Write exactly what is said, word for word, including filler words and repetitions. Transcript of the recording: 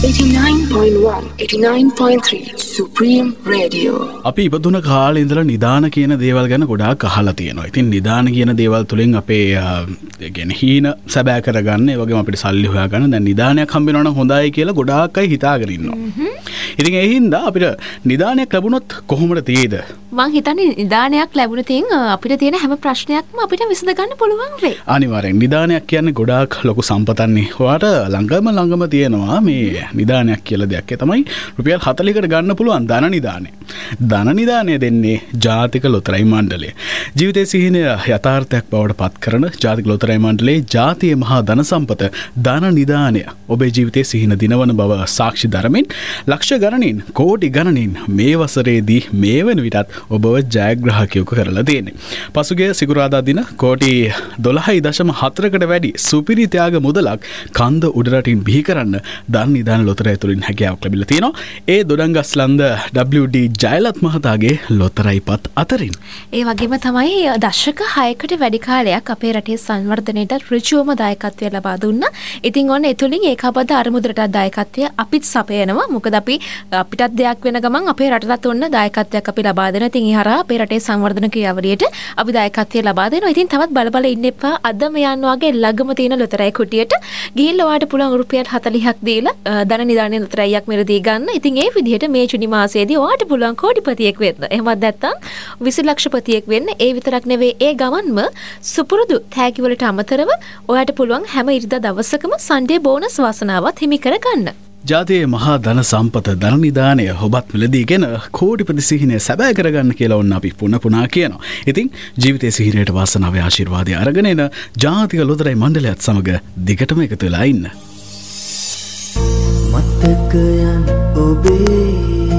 eighty-nine point one, eighty-nine point three Supreme Radio. අපි ඉපදුන කාලේ ඉඳලා නිදාන කියන දේවල් ගැන ගොඩාක් අහලා තියෙනවා. ඉතින් නිදාන කියන දේවල් තුලින් අපේ يعني හීන සැබෑ කරගන්න, ඒ වගේම අපිට සල්ලි හොයාගන්න දැන් නිදානයක් හම්බ වෙනවා නම් හොඳයි කියලා ගොඩාක් අය හිතාගෙන ඉන්නවා. ඉතින් ඒ හින්දා අපිට නිදානයක් ලැබුණොත් කොහොමද තියෙද? මං හිතන්නේ නිදානයක් ලැබුණොතින් අපිට තියෙන හැම ප්‍රශ්නයක්ම අපිට විසඳ ගන්න පුළුවන් වෙයි. අනිවාර්යෙන් නිදානයක් කියන්නේ ගොඩාක් ලොකු සම්පතන්නේ. ඔයාට ළඟම ළඟම තියෙනවා මේ නිදානයක් කියලා දෙයක්. ඒ තමයි රුපියල් හතළිහකට ගන්න පුළුවන් ධන නිදානය. ධන නිදානය දෙන්නේ ජාතික ලොතරැයි මණ්ඩලය. ජීවිතයේ සිහිනය යථාර්ථයක් බවට පත් කරන ජාතික ලොතරැයි මණ්ඩලයේ ජාතියේ මහා ධන සම්පත ධන නිදානය ඔබේ ජීවිතයේ සිහින දිනවන බව සාක්ෂි දරමින් ලක්ෂ ගණනින් කෝටි ගණනින් මේ වසරේදී මේ වෙන විටත් ඔබව ජයග්‍රාහකයෙකු කරලා තියෙන්නේ. පසුගිය සිකුරාදා දින කෝටි දොළහයි දශම හතරකට වැඩි සුපිරි ත්‍යාග මුදලක් කන්ද උඩරටින් බිහි කරන්න ධන නිදාන ලොතරැයි තුලින් හැකියාවක් ලැබිලා තියෙනවා. ඒ දොඩංගස්ලන්ද ඩබ්ලිව් ඩී ජයලත් මහතාගේ ලොතරැයිපත් අතරින්. ඒ වගේම තමයි දශක හයකට වැඩි කාලයක් අපේ රටේ සංවර්ධනයට ඍජුවම දායකත්වය ලබා දුන්නා. ඉතින් ඔන්න ඒ තුලින් ඒකාබද්ධ අරමුදලට දායකත්වය අපිත් සපයනවා. මොකද අපි අපිටත් දෙයක් වෙන ගමන් අපේ රටටත් ඔන්න දායකත්වයක් අපි ලබා දෙනවා. ඉතින් ඒ හරහා අපේ රටේ සංවර්ධන ක්‍රියාවලියට අපි දායකත්වය ලබා දෙනවා. ඉතින් තවත් බල බල ඉන්න එපා. අද මෙයන් වගේ ළඟම තියෙන ලොතරැයි කුටියට ගිහිල්ලා ඔයාලට පුළුවන් රුපියල් හතළිහක් දීලා ධන නිදාන ලොතරැයියක් මිලදී ගන්න. ඉතින් ඒ විදිහට මේ ජුනි මාසයේදී ඔයාලට පුළුවන් කෝටිපතියෙක් වෙන්න. එහෙමත් නැත්නම් විසි ලක්ෂපතියෙක් වෙන්න. ඒ විතරක් නෙවෙයි ඒ ගමන්ම සුපුරුදු තෑගි වලට අමතරව ඔයාලට පුළුවන් හැම ඉරිදා දවසකම සන්ඩේ බෝනස් වාසනාවත් හිමි කරගන්න. ජාතියේ මහා ධන සම්පත ධන නිදානය ඔබත් මිලදීගෙන කෝටිපති සිහිනය සැබෑ කරගන්න කියලා ඔන්න අපි පුන පුනා කියනවා. ඉතින් ජීවිතයේ සිහිනයට වාසනාවේ ආශිර්වාදය අරගෙන එන ජාතික ලොතරැයි මණ්ඩලයත් සමග දිගටම එකතු වෙලා ඉන්න. මතකයන් ඔබේ